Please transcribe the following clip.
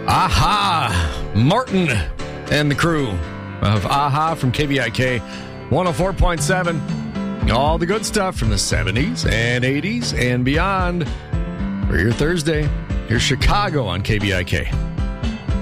Aha! Martin and the crew of Aha from KBIK 104.7. All the good stuff from the 70s and 80s and beyond. For your Thursday, here's Chicago on KBIK.